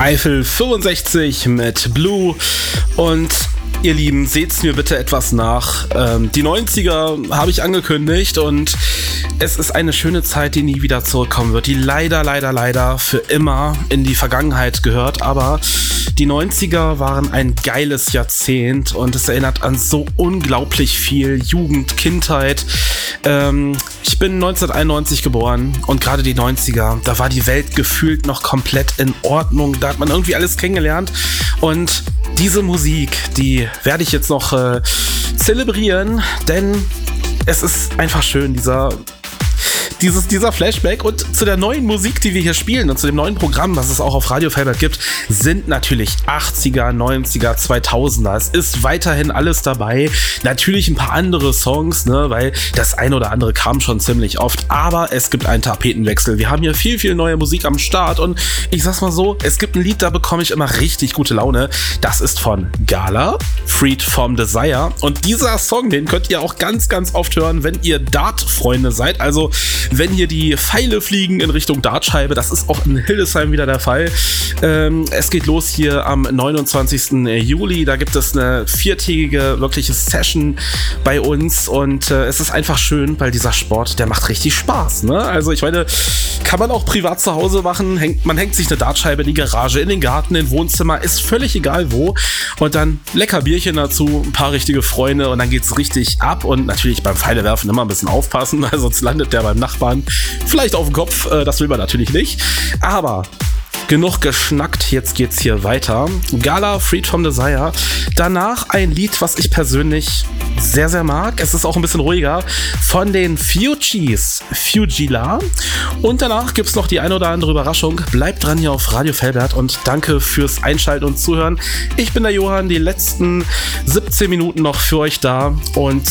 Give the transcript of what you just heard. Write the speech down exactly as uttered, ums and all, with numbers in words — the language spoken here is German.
Eiffel fünfundsechzig mit Blue. Und ihr Lieben, seht's mir bitte etwas nach. Ähm, die neunziger habe ich angekündigt und es ist eine schöne Zeit, die nie wieder zurückkommen wird, die leider, leider, leider für immer in die Vergangenheit gehört. Aber die neunziger waren ein geiles Jahrzehnt und es erinnert an so unglaublich viel Jugend, Kindheit. Ähm, ich bin neunzehnhunderteinundneunzig geboren und gerade die neunziger, da war die Welt gefühlt noch komplett in Ordnung. Da hat man irgendwie alles kennengelernt und diese Musik, die werde ich jetzt noch äh, zelebrieren, denn es ist einfach schön, dieser Dieses, dieser Flashback. Und zu der neuen Musik, die wir hier spielen und zu dem neuen Programm, was es auch auf Radio Felbert gibt, sind natürlich achtziger, neunziger, zweitausender. Es ist weiterhin alles dabei. Natürlich ein paar andere Songs, ne, weil das eine oder andere kam schon ziemlich oft. Aber es gibt einen Tapetenwechsel. Wir haben hier viel, viel neue Musik am Start. Und ich sag's mal so, es gibt ein Lied, da bekomme ich immer richtig gute Laune. Das ist von Gala, Freed from Desire. Und dieser Song, den könnt ihr auch ganz, ganz oft hören, wenn ihr Dart-Freunde seid. Also wenn hier die Pfeile fliegen in Richtung Dartscheibe, das ist auch in Hildesheim wieder der Fall. Ähm, es geht los hier am neunundzwanzigsten Juli, da gibt es eine viertägige wirkliche Session bei uns und äh, es ist einfach schön, weil dieser Sport, der macht richtig Spaß, ne? Also ich meine, kann man auch privat zu Hause machen, hängt, man hängt sich eine Dartscheibe in die Garage, in den Garten, in den Wohnzimmer, ist völlig egal wo und dann lecker Bierchen dazu, ein paar richtige Freunde und dann geht's richtig ab und natürlich beim Pfeilewerfen immer ein bisschen aufpassen, weil sonst landet der beim Nachbarn vielleicht auf dem Kopf, äh, das will man natürlich nicht. Aber genug geschnackt, jetzt geht's hier weiter. Gala, Freed from Desire. Danach ein Lied, was ich persönlich sehr, sehr mag. Es ist auch ein bisschen ruhiger. Von den Fugees, Fugila. Und danach gibt's noch die ein oder andere Überraschung. Bleibt dran hier auf Radio Felbert und danke fürs Einschalten und Zuhören. Ich bin der Johann, die letzten siebzehn Minuten noch für euch da. Und